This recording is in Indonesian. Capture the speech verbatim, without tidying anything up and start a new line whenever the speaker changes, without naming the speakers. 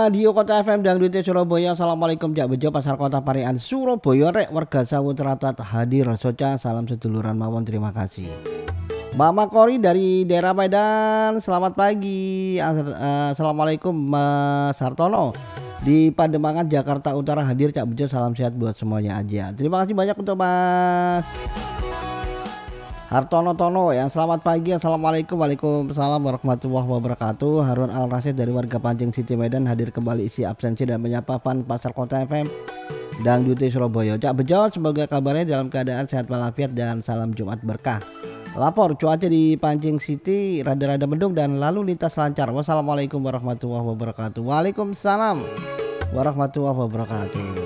Radio Kota F M Dangdut Surabaya. Assalamualaikum Cak Bejo Pasar Kota Parian Surabaya rek warga sawut ratat hadir soca salam seduluran mawon terima kasih. Mama Kori dari daerah Medan selamat pagi. Assalamualaikum Mas Hartono di Pademangan Jakarta Utara hadir Cak Bejo salam sehat buat semuanya aja. Terima kasih banyak untuk Mas Hartono Tono yang selamat pagi. Assalamualaikum Waalaikumsalam warahmatullahi wabarakatuh. Harun Al Rasyid dari warga Pancing City Medan hadir kembali isi absensi dan menyapa Fan Pasar Kota F M Dangdut Surabaya. Cak Bejo semoga kabarnya dalam keadaan sehat walafiat dan salam Jumat berkah. Lapor cuaca di Pancing City rada-rada mendung dan lalu lintas lancar. Wassalamualaikum warahmatullahi wabarakatuh. Waalaikumsalam warahmatullahi wabarakatuh.